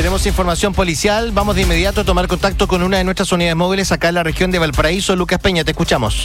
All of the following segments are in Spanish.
Tenemos información policial. Vamos de inmediato a tomar contacto con una de nuestras unidades móviles acá en la región de Valparaíso. Lucas Peña, te escuchamos.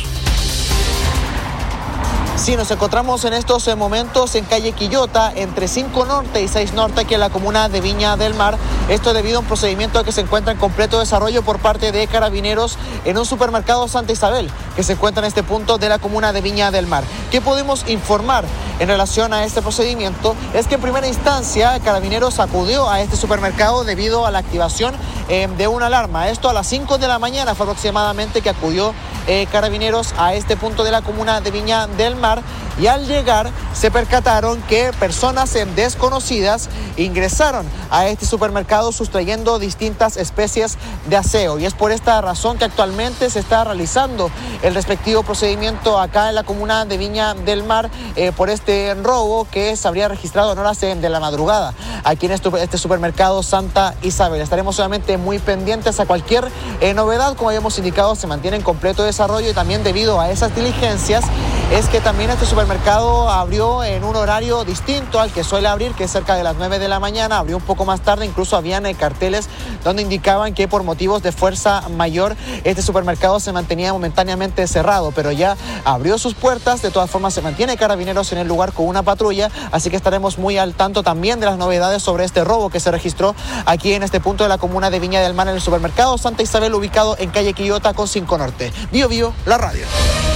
Sí, nos encontramos en estos momentos en calle Quillota, entre 5 Norte y 6 Norte, aquí en la comuna de Viña del Mar. Esto debido a un procedimiento que se encuentra en completo desarrollo por parte de Carabineros en un supermercado Santa Isabel, que se encuentra en este punto de la comuna de Viña del Mar. ¿Qué podemos informar en relación a este procedimiento? Es que en primera instancia Carabineros acudió a este supermercado debido a la activación de una alarma. Esto a las 5 de la mañana fue aproximadamente que acudió Carabineros a este punto de la comuna de Viña del Mar, y al llegar se percataron que personas desconocidas ingresaron a este supermercado sustrayendo distintas especies de aseo, y es por esta razón que actualmente se está realizando el respectivo procedimiento acá en la comuna de Viña del Mar por este robo que se habría registrado en horas de la madrugada aquí en este supermercado Santa Isabel. Estaremos obviamente muy pendientes a cualquier novedad. Como habíamos indicado, se mantiene en completo desarrollo, y también debido a esas diligencias es que también este supermercado abrió en un horario distinto al que suele abrir, que es cerca de las 9 de la mañana. Abrió un poco más tarde, incluso habían carteles donde indicaban que por motivos de fuerza mayor este supermercado se mantenía momentáneamente cerrado, pero ya abrió sus puertas. De todas formas, se mantiene Carabineros en el lugar con una patrulla, así que estaremos muy al tanto también de las novedades sobre este robo que se registró aquí en este punto de la comuna de Viña del Mar, en el supermercado Santa Isabel, ubicado en calle Quillota con 5 Norte. Bio, la radio.